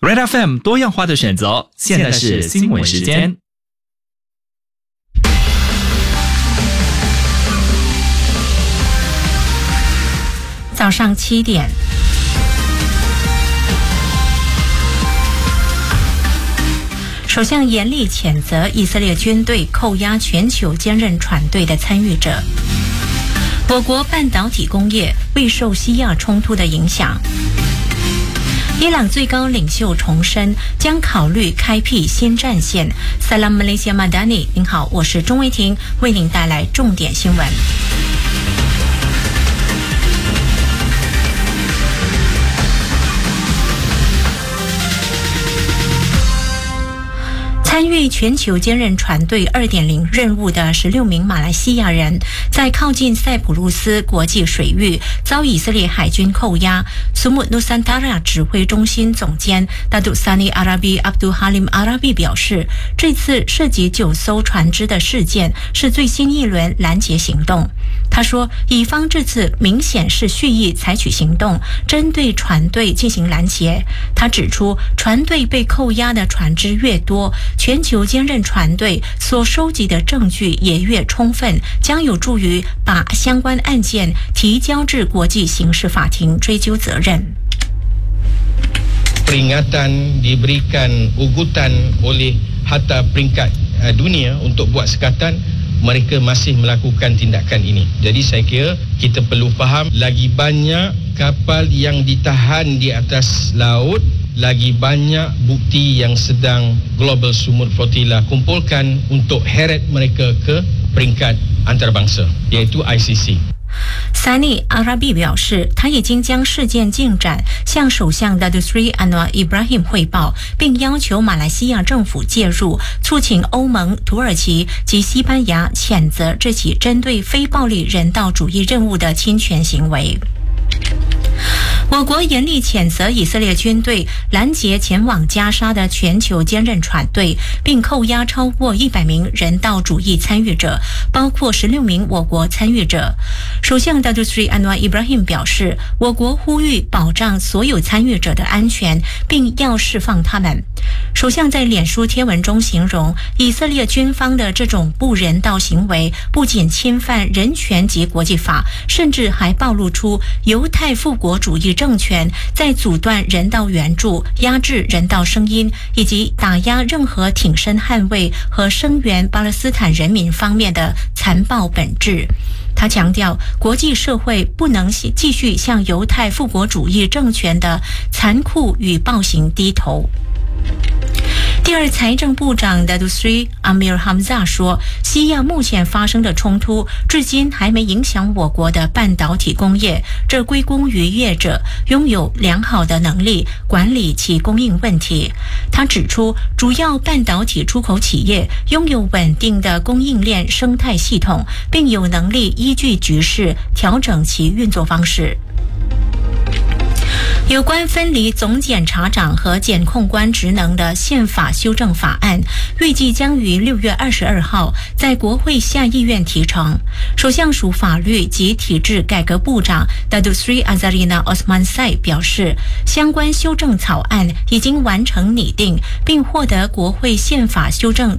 Red FM 多样化的选择，现在是新闻时间。 早上7点。首相严厉谴责以色列军队扣押全球坚韧船队的参与者。我国半导体工业未受西亚冲突的影响。伊朗最高领袖重申将考虑开辟新战线。Salam Malaysia Madani， 您好，我是钟维婷，为您带来重点新闻。参与全球坚韧船队 2.0 任务的16名马来西亚人，在靠近塞浦路斯国际水域遭以色列海军扣押。苏木努桑塔拉指挥中心总监达杜萨尼阿拉比阿卜杜哈林阿拉比表示，这次涉及9艘船只的事件是最新一轮拦截行动。他说，乙方这次明显是蓄意采取行动，针对船队进行拦截。他指出，船队被扣押的船只越多，全球坚韧船队所收集的证据也越充分，将有助于把相关案件提交至国际刑事法庭追究责任。 Peringatan diberikan ugutan oleh Harta Peringkat Dunia untuk buat sekatan mereka masih melakukan tindakan ini. Jadi saya kira kita perlu faham lagi banyak kapal yang ditahan di atas laut, lagi banyak bukti yang sedang Global Sumut Flotilla kumpulkan untuk heret mereka ke peringkat antarabangsa, iaitu ICC。 萨尼阿拉比表示，他已经将事件进展向首相达杜斯里安瓦伊布拉希姆汇报，并要求马来西亚政府介入，促请欧盟、土耳其及西班牙谴责这起针对非暴力人道主义任务的侵权行为。我国严厉谴责以色列军队拦截前往加沙的全球坚韧船队，并扣押超过100名人道主义参与者，包括16名我国参与者。首相达杜斯里安瓦伊布拉希姆表示，我国呼吁保障所有参与者的安全，并要释放他们。首相在脸书贴文中形容，以色列军方的这种不人道行为不仅侵犯人权及国际法，甚至还暴露出犹太复国主义政权在阻断人道援助、压制人道声音以及打压任何挺身捍卫和声援巴勒斯坦人民方面的残暴本质。他强调，国际社会不能继续向犹太复国主义政权的残酷与暴行低头。第二财政部长达杜斯里阿米尔哈姆扎说，西亚目前发生的冲突至今还没影响我国的半导体工业，这归功于业者拥有良好的能力管理其供应问题。他指出，主要半导体出口企业拥有稳定的供应链生态系统，并有能力依据局势调整其运作方式。有关分离总检察长和检控官职能的宪法修正法案，预计将于6月22号在国会下议院提呈。首相署法律及体制改革部长达杜斯里阿扎里纳奥斯曼塞表示，相关修正草案已经完成拟定，并获得国会宪法修正